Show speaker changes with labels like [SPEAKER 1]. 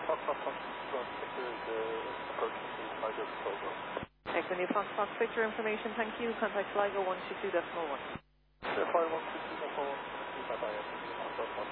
[SPEAKER 1] Fox, Victor is approaching the Sligo control room.
[SPEAKER 2] Excellent. Fox, Victor information, thank you. Contact Sligo 122.1.
[SPEAKER 1] Fire 122.1, bye-bye.